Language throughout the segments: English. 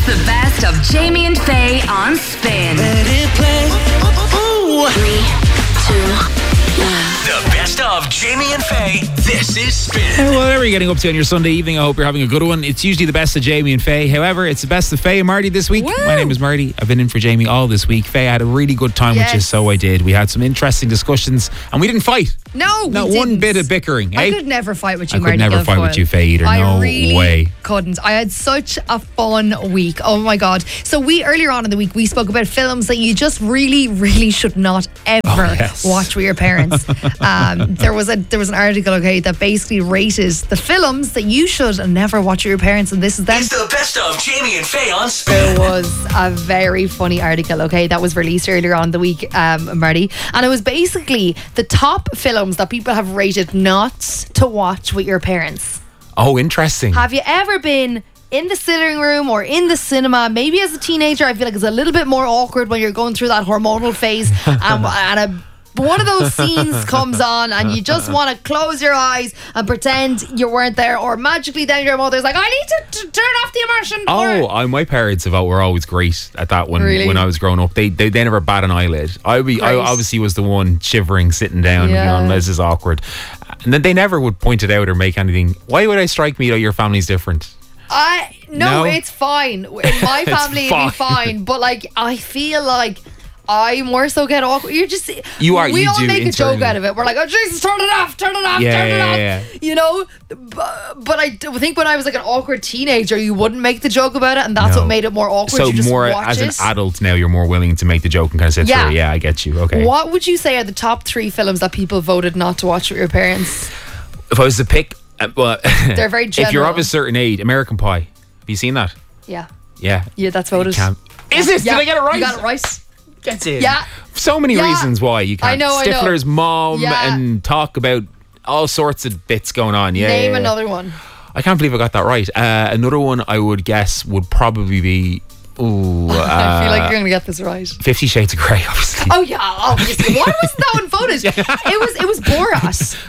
The best of Jamie and Faye on Spin. Let it play. 3, 2, 1. The best of Jamie and Faye. This is Spin. Well, whatever you're getting up to on your Sunday evening, I hope you're having a good one. It's usually the best of Jamie and Faye. However, it's the best of Faye and Marty this week. Woo! My name is Marty. I've been in for Jamie all this week. Faye, I had a really good time with you, so I did. We had some interesting discussions and we didn't fight. No, Not we one didn't. bit of bickering. I eh? could never fight with you, I Marty. could never fight with you, Faye, either. No really way. Couldn't. I had such a fun week. Oh my God. So earlier on in the week, we spoke about films that you just really, really should not ever watch with your parents. There was an article, okay, that basically rated the films that you should never watch with your parents, and this is them. It's the best of Jamie and Faye on Spin. There was a very funny article, okay, that was released earlier on in the week, Marty, and it was basically the top films that people have rated not to watch with your parents. Oh, interesting. Have you ever been in the sitting room or in the cinema? Maybe as a teenager, I feel like it's a little bit more awkward when you're going through that hormonal phase, and one of those scenes comes on and you just want to close your eyes and pretend you weren't there, or magically then your mother's like, I need to turn off the immersion. My parents were always great at that one. Really? When I was growing up. They never bat an eyelid. I obviously was the one shivering, sitting down, this is awkward. And then they never would point it out or make anything. Why would I strike me that your family's different? No, it's fine. In my family, it'd be fine. But I feel like I more so get awkward. We all make a joke out of it. We're like, oh Jesus, turn it off, turn it off. Yeah. You know? But I think when I was like an awkward teenager, you wouldn't make the joke about it, and that's what made it more awkward. So you just more watch as it. an adult now, you're more willing to make the joke and kind of sit through it. Yeah, I get you. Okay. What would you say are the top 3 films that people voted not to watch with your parents? If I was to pick, They're very general. If you're of a certain age, American Pie. Have you seen that? Yeah. Yeah. Yeah, that's voted. Is it? Yeah. Did I get it right? You got it right. That's it. Yeah. So many reasons why you can't. I know. Stifler's mom and talk about all sorts of bits going on. Yeah. Name another one. I can't believe I got that right. Another one I would guess would probably be. I feel like you're going to get this right. 50 Shades of Grey, obviously. Oh yeah, obviously. Why wasn't that one voted? It was Borat.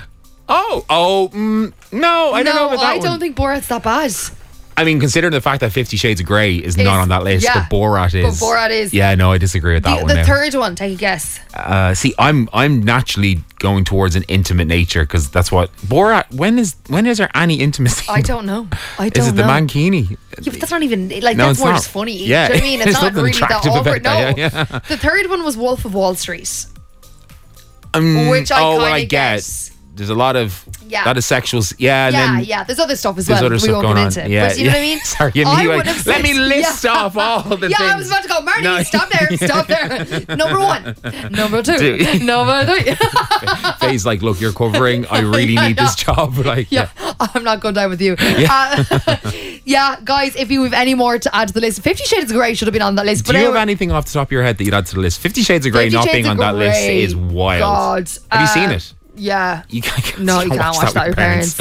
No, I don't know about that I don't think Borat's that bad. I mean, considering the fact that 50 Shades of Grey is not on that list, but Borat is. But Borat is. Yeah, no, I disagree with that one. The third one, take a guess. See, I'm naturally going towards an intimate nature because that's what Borat. When is there any intimacy? I don't know. Is it the Mankini? Yeah, but that's not even No, that's it's more not. just funny. Yeah, Do you know what I mean? It's there's not nothing really that attractive about awkward. No. that, yeah. The third one was Wolf of Wall Street. Which I get. guess. There's a lot of sexuals. Yeah, and then There's other stuff as there's well. other we stuff won't going get on. into. Yeah, But you know what I mean? Sorry, let me list off all the things. I was about to go, Marty, stop there. Number 1. Number 2. Number 3. Faye's like, look, you're covering. I really need this job. I'm not going down with you. Yeah. Guys, if you have any more to add to the list, 50 Shades of Grey should have been on that list. Do you have anything off the top of your head that you'd add to the list? 50 Shades of Grey not being on that list is wild. God. Have you seen it? Yeah. You can't watch that with your parents.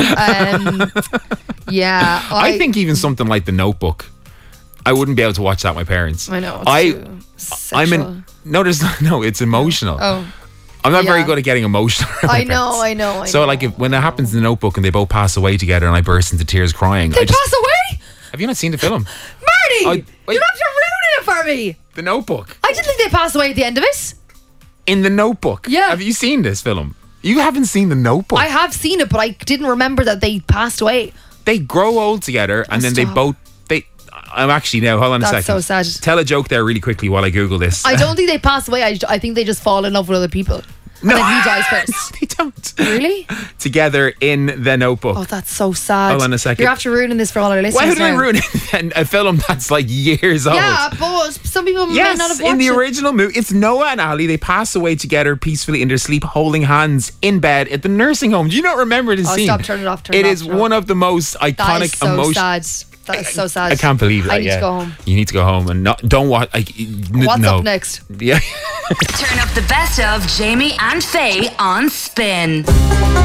I think even something like The Notebook, I wouldn't be able to watch that with my parents. I know. It's emotional. Oh. I'm not very good at getting emotional. I know. So when it happens in The Notebook and they both pass away together and I burst into tears crying. They pass away? Have you not seen the film? Marty! You're not ruining it for me. The Notebook. I didn't think they passed away at the end of it. In The Notebook? Yeah. Have you seen this film? You haven't seen The Notebook? I have seen it, but I didn't remember that they passed away. They grow old together and then they both... I'm actually now, hold on a second. That's so sad. Tell a joke there really quickly while I Google this. I don't think they pass away. I think they just fall in love with other people. And then he dies first. No, they don't. Really? Together in The Notebook. Oh, that's so sad. Hold on a second. You're after ruining this for all our listeners. Why would I ruin a film that's like years old? Yeah, but some people might not have watched it. In the original movie, it's Noah and Ali. They pass away together peacefully in their sleep, holding hands in bed at the nursing home. Do you not remember the scene? Stop, turn it off, It is one of the most iconic emotions. That is so sad. That is so sad. I can't believe that. I need to go home. You need to go home and don't watch. What's up next? Yeah. Turn up the best of Jamie and Faye on Spin.